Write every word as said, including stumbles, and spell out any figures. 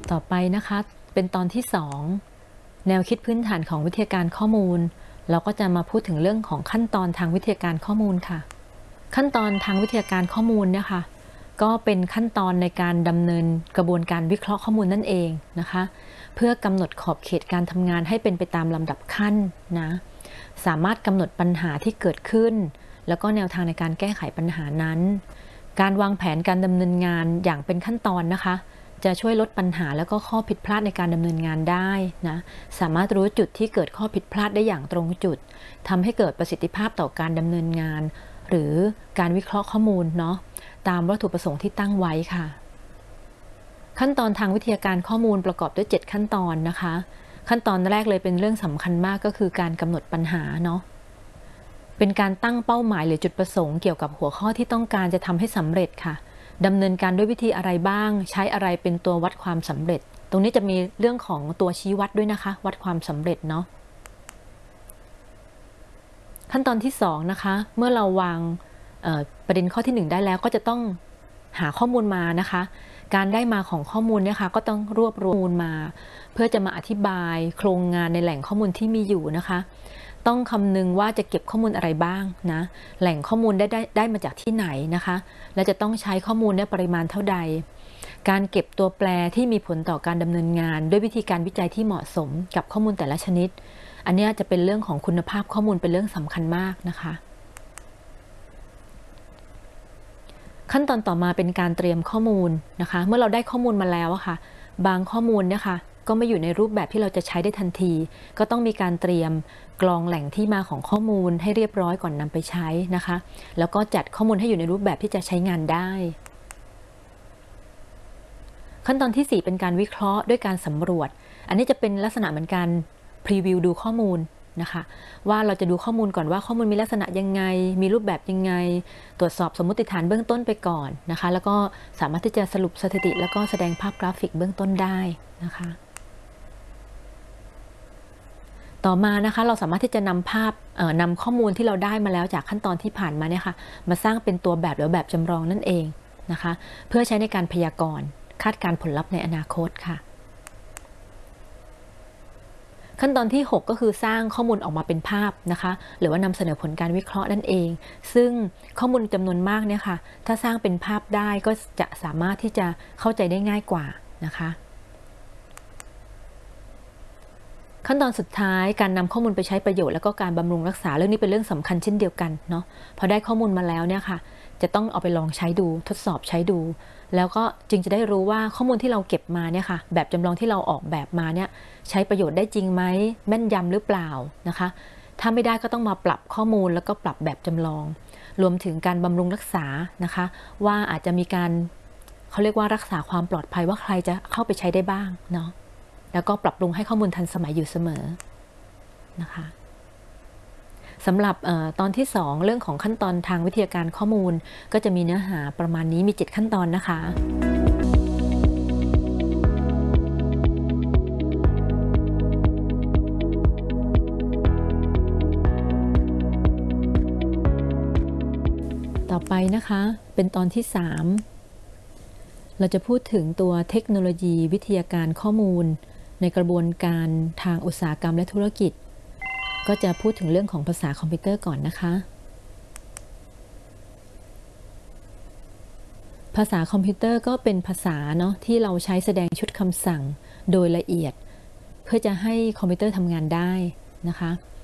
ต่อไปนะคะเป็นตอนที่สองแนวคิดพื้นฐานของวิทยาการข้อมูลเราก็จะมาพูดถึงเรื่องของขั้นตอนทางวิทยาการข้อมูลค่ะขั้นตอนทางวิทยาการข้อมูลเนี่ยค่ะก็เป็นขั้นตอนในการดำเนินกระบวนการวิเคราะห์ข้อมูลนั่นเองนะคะเพื่อกำหนดขอบเขตการทำงานให้เป็นไปตามลำดับขั้นนะสามารถกำหนดปัญหาที่เกิดขึ้นแล้วก็แนวทางในการแก้ไขปัญหานั้นการวางแผนการดำเนินงานอย่างเป็นขั้นตอนนะคะจะช่วยลดปัญหาและก็ข้อผิดพลาดในการดำเนินงานได้นะสามารถรู้จุดที่เกิดข้อผิดพลาดได้อย่างตรงจุดทำให้เกิดประสิทธิภาพต่อการดำเนินงานหรือการวิเคราะห์ข้อมูลเนาะตามวัตถุประสงค์ที่ตั้งไว้ค่ะขั้นตอนทางวิทยาการข้อมูลประกอบด้วยเจ็ดขั้นตอนนะคะขั้นตอนแรกเลยเป็นเรื่องสำคัญมากก็คือการกำหนดปัญหาเนาะเป็นการตั้งเป้าหมายหรือจุดประสงค์เกี่ยวกับหัวข้อที่ต้องการจะทำให้สำเร็จค่ะดำเนินการด้วยวิธีอะไรบ้างใช้อะไรเป็นตัววัดความสำเร็จตรงนี้จะมีเรื่องของตัวชี้วัดด้วยนะคะวัดความสำเร็จเนาะขั้นตอนที่สองนะคะเมื่อเราวางประเด็นข้อที่หนึ่งได้แล้วก็จะต้องหาข้อมูลมานะคะการได้มาของข้อมูลเนี่ยค่ะก็ต้องรวบรวมข้อมูลมาเพื่อจะมาอธิบายโครงงานในแหล่งข้อมูลที่มีอยู่นะคะต้องคำนึงว่าจะเก็บข้อมูลอะไรบ้างนะแหล่งข้อมูลได้ได้ได้มาจากที่ไหนนะคะและจะต้องใช้ข้อมูลในปริมาณเท่าใดการเก็บตัวแปรที่มีผลต่อการดำเนินงานด้วยวิธีการวิจัยที่เหมาะสมกับข้อมูลแต่ละชนิดอันนี้จะเป็นเรื่องของคุณภาพข้อมูลเป็นเรื่องสำคัญมากนะคะขั้นตอนต่อมาเป็นการเตรียมข้อมูลนะคะเมื่อเราได้ข้อมูลมาแล้วค่ะบางข้อมูลเนี่ยค่ะก็ไม่อยู่ในรูปแบบที่เราจะใช้ได้ทันทีก็ต้องมีการเตรียมกรองแหล่งที่มาของข้อมูลให้เรียบร้อยก่อนนำไปใช้นะคะแล้วก็จัดข้อมูลให้อยู่ในรูปแบบที่จะใช้งานได้ขั้นตอนที่สี่เป็นการวิเคราะห์ด้วยการสำรวจอันนี้จะเป็นลักษณะเหมือนการพรีวิวดูข้อมูลนะคะว่าเราจะดูข้อมูลก่อนว่าข้อมูลมีลักษณะยังไงมีรูปแบบยังไงตรวจสอบสมมติฐานเบื้องต้นไปก่อนนะคะแล้วก็สามารถที่จะสรุปสถิติแล้วก็แสดงภาพกราฟิกเบื้องต้นได้นะคะต่อมานะคะเราสามารถที่จะนำภาพนำข้อมูลที่เราได้มาแล้วจากขั้นตอนที่ผ่านมาเนี่ยค่ะมาสร้างเป็นตัวแบบหรือแบบจำลองนั่นเองนะคะเพื่อใช้ในการพยากรณ์คาดการณ์ผลลัพธ์ในอนาคตค่ะขั้นตอนที่หกก็คือสร้างข้อมูลออกมาเป็นภาพนะคะหรือว่านำเสนอผลการวิเคราะห์นั่นเองซึ่งข้อมูลจำนวนมากเนี่ยค่ะถ้าสร้างเป็นภาพได้ก็จะสามารถที่จะเข้าใจได้ง่ายกว่านะคะขั้นตอนสุดท้ายการนำข้อมูลไปใช้ประโยชน์แล้วก็การบำรุงรักษาเรื่องนี้เป็นเรื่องสำคัญเช่นเดียวกันเนาะพอได้ข้อมูลมาแล้วเนี่ยค่ะจะต้องเอาไปลองใช้ดูทดสอบใช้ดูแล้วก็จึงจะได้รู้ว่าข้อมูลที่เราเก็บมาเนี่ยค่ะแบบจำลองที่เราออกแบบมาเนี่ยใช้ประโยชน์ได้จริงไหมแม่นยำหรือเปล่านะคะถ้าไม่ได้ก็ต้องมาปรับข้อมูลแล้วก็ปรับแบบจำลองรวมถึงการบำรุงรักษานะคะว่าอาจจะมีการเขาเรียกว่ารักษาความปลอดภัยว่าใครจะเข้าไปใช้ได้บ้างเนาะแล้วก็ปรับปรุงให้ข้อมูลทันสมัยอยู่เสมอนะคะสำหรับออตอนที่สองเรื่องของขั้นตอนทางวิทยาการข้อมูลก็จะมีเนื้อหาประมาณนี้มีเจ็ดขั้นตอนนะคะต่อไปนะคะเป็นตอนที่สามเราจะพูดถึงตัวเทคโนโลยีวิทยาการข้อมูลในกระบวนการทางอุตสาหกรรมและธุรกิจก็จะพูดถึงเรื่องของภาษาคอมพิวเตอร์ก่อนนะคะภาษาคอมพิวเตอร์ก็เป็นภาษาเนาะที่เราใช้แสดงชุดคำสั่งโดยละเอียดเพื่อจะให้คอมพิวเตอร์ทำงานได้นะคะ